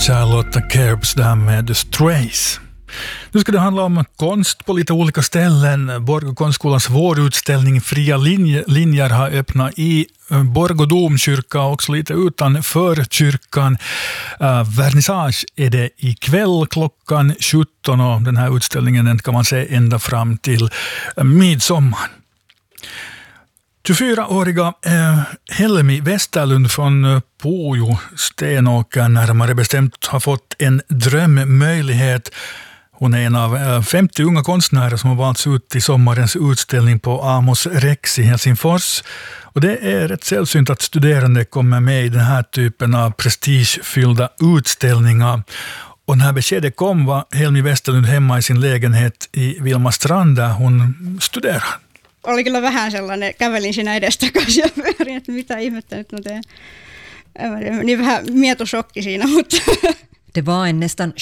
Charlotte Kerbs där med The Strays. Nu ska det handla om konst på lite olika ställen. Borgå konstskolans vårutställning Fria linjer har öppnat i Borgå domkyrka och också lite utanför kyrkan. Vernissage är det ikväll klockan 17 och den här utställningen den kan man se ända fram till midsommar. 24-åriga Helmi Westerlund från Pujo, Stenåker närmare bestämt, har fått en drömmöjlighet. Hon är en av 50 unga konstnärer som har valts ut till sommarens utställning på Amos Rex i Helsingfors. Och det är rätt sällsynt att studerande kommer med i den här typen av prestigefyllda utställningar. Och när beskedet kom var Helmi Westerlund hemma i sin lägenhet i Vilmastrand där hon studerar. Oli kyllä vähän sellainen, kävelin siinä edestakaisin ja pyörin, että mitä ihmettä nyt mä teen. Niin vähän mietosokki siinä, mutta... Det var en nästan